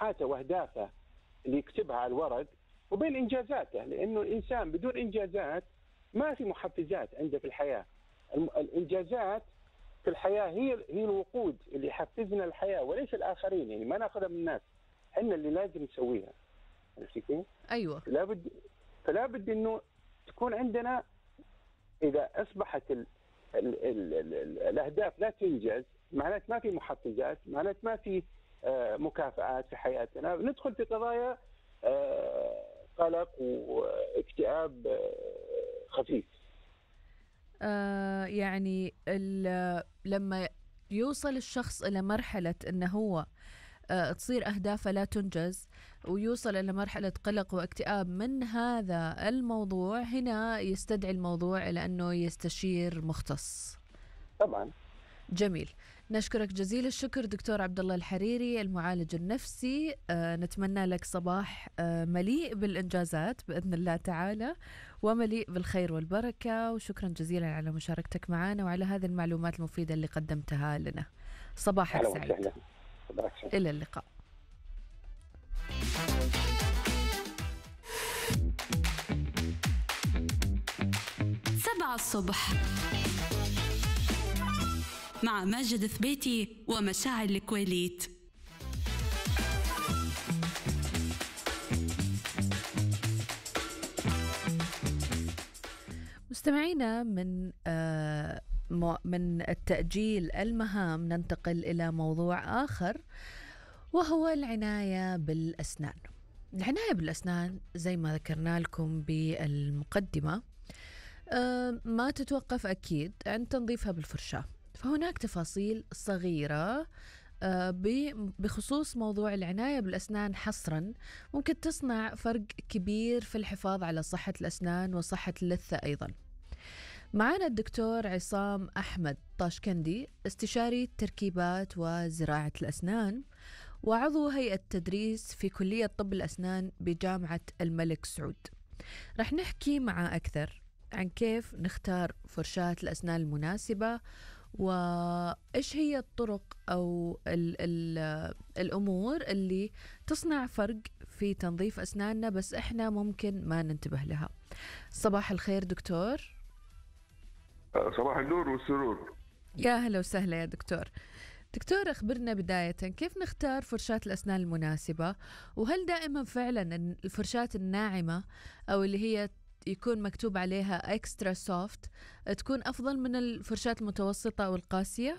طموحاته واهدافه اللي يكتبها على الورق وبين انجازاته، لانه الانسان بدون انجازات ما في محفزات عنده في الحياه. الانجازات في الحياه هي الوقود اللي يحفزنا الحياه وليس الاخرين، يعني ما ناخذها من الناس، احنا اللي لازم نسويها. عرفتي كيف؟ ايوه. فلا بد انه تكون عندنا، اذا اصبحت الاهداف لا تنجز معناته ما في محفزات، معناته ما في مكافآت في حياتنا، ندخل في قضايا قلق واكتئاب خفيف. يعني لما يوصل الشخص إلى مرحلة أنه هو تصير أهدافه لا تنجز ويوصل إلى مرحلة قلق واكتئاب من هذا الموضوع، هنا يستدعي الموضوع إلى أنه يستشير مختص. طبعا. جميل. نشكرك جزيل الشكر دكتور عبد الله الحريري المعالج النفسي. نتمنى لك صباح مليء بالإنجازات بإذن الله تعالى ومليء بالخير والبركة، وشكرا جزيلا على مشاركتك معنا وعلى هذه المعلومات المفيدة اللي قدمتها لنا. صباحك سعيد. إلى اللقاء. 7 الصبح مع ماجد ثبيتي ومشاعل الكويليت. مستمعينا، من التأجيل المهام ننتقل إلى موضوع آخر، وهو العناية بالأسنان. العناية بالأسنان زي ما ذكرنا لكم بالمقدمة ما تتوقف أكيد عن تنظيفها بالفرشاة، فهناك تفاصيل صغيرة بخصوص موضوع العناية بالأسنان حصرا ممكن تصنع فرق كبير في الحفاظ على صحة الأسنان وصحة اللثة أيضا. معنا الدكتور عصام أحمد طاشكندي، استشاري تركيبات وزراعة الأسنان وعضو هيئة تدريس في كلية طب الأسنان بجامعة الملك سعود. رح نحكي معه أكثر عن كيف نختار فرشاة الأسنان المناسبة، وإيش هي الطرق أو الأمور اللي تصنع فرق في تنظيف أسناننا بس إحنا ممكن ما ننتبه لها. صباح الخير دكتور. صباح النور والسرور. يا هلا وسهلا يا دكتور. دكتور، أخبرنا بداية كيف نختار فرشاة الأسنان المناسبة، وهل دائما فعلا الفرشاة الناعمة أو اللي هي يكون مكتوب عليها اكسترا سوفت تكون أفضل من الفرشاة المتوسطة أو القاسية؟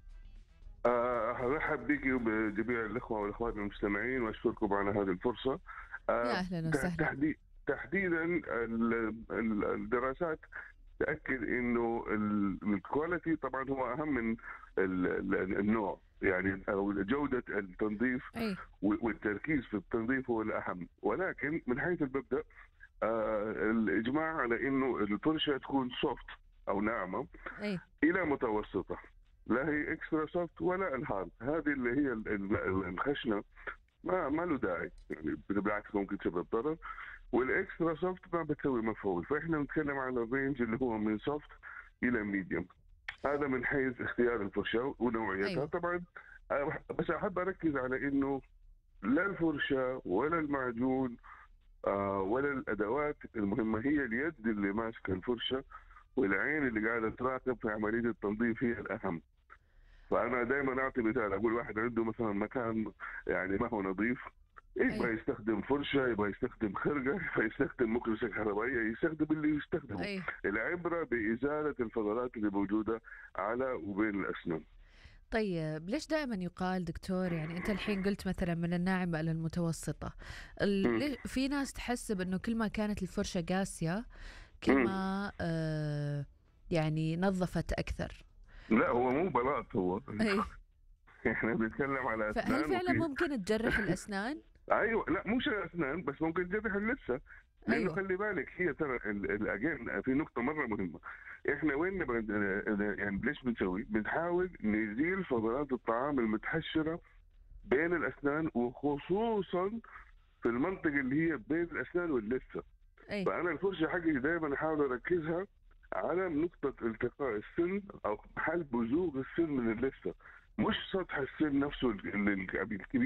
أرحب بك وبجميع الإخوة والأخوات المستمعين وأشكركم على هذه الفرصة. يا أهلا وسهلا. تحديدا الدراسات تأكد إنه الكواليتي طبعا هو أهم من النوع، يعني أو جودة التنظيف والتركيز في التنظيف هو الأهم، ولكن من حيث المبدأ الإجماع على إنه الفرشة تكون سوفت أو ناعمة إلى متوسطة، لا هي إكسترا سوفت ولا الهارد. هذه اللي هي الخشنة ما له داعي، يعني بالعكس ممكن تسبب ضرر، والاكسترا سوفت ما بتسوي مفعول. فاحنا نتكلم على الرينج اللي هو من سوفت الى ميديوم. هذا من حيث اختيار الفرشة ونوعيتها. طبعا بس احب اركز على انه لا الفرشة ولا المعجون ولا الادوات المهمة، هي اليد اللي ماسكه الفرشة والعين اللي قاعدة تراقب في عملية التنظيف هي الاهم. فانا دائما اعطي مثال، اقول واحد عنده مثلا مكان يعني ما هو نظيف، يبغى يستخدم فرشة، يبغى يستخدم خرقة، يبغى يستخدم مكنسة كهربائية، يستخدم اللي يستخدمه. العبرة بإزالة الفضلات اللي موجودة على وبين الأسنان. طيب ليش دائما يقال دكتور، يعني أنت الحين قلت مثلا من الناعمة إلى المتوسطة، في ناس تحسب أنه كل ما كانت الفرشة قاسية كل ما يعني نظفت أكثر. لا هو مو بلاط، هو احنا بنتكلم على أسنان. فهل فعلا ممكن تجرح الأسنان؟ ايوه، لا مش الاسنان بس، ممكن تجرح اللثه، لانه خلي بالك هي ترى الاجين في نقطه مره مهمه. احنا وين يعني ليش بنسوي؟ بنحاول نزيل فضلات الطعام المتحشره بين الاسنان، وخصوصا في المنطقه اللي هي بين الاسنان واللثه. فانا الفرشه حقي دائما احاول اركزها على نقطه التقاء السن او محل بزوغ السن من اللثه، مش سطح السن نفسه الكبير